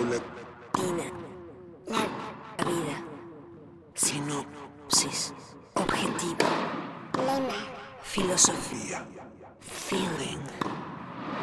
paulatina. La vida. Sinopsis. Objetivo. Lema. Filosofía. Feeling.